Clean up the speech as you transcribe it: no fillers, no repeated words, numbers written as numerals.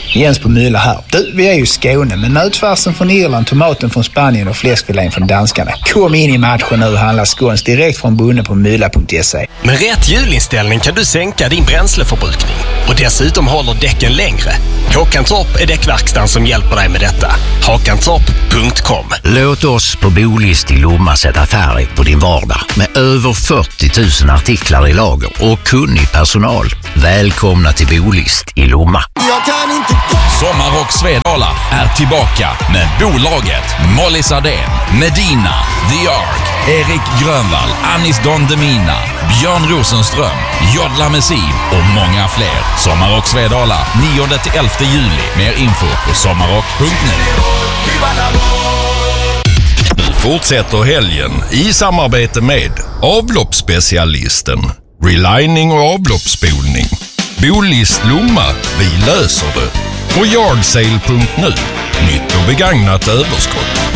Jens på Müller här. Du, vi är ju i Skåne, men nötfärsen från Irland, tomaten från Spanien och fläskfilén från danskarna. Kom in i matchen nu och handla skåns direkt från bonden på mylla.se. Med rätt hjulinställning kan du sänka din bränsleförbrukning. Och dessutom håller däcken längre. Håkantorp är däckverkstan som hjälper dig med detta. Håkantorp.com. Låt oss på Bolist i Lomma sätta färg på din vardag. Med över 40 000 artiklar i lager och kunnig personal. Välkomna till Bolist i Lomma. Sommarrock Svedala är tillbaka med bolaget Molly Sardén, Medina, The Ark, Erik Grönvall, Anis Don Demina, Björn Rosenström, Jodla Messi och många fler. Sommarrock Svedala 9-11 juli. Mer info på sommarrock.nu. Nu fortsätter helgen i samarbete med avloppsspecialisten, relining och avloppsspolning. Bolist Lomma, vi löser det. Och yardsale.nu, nytt och begagnat överskott.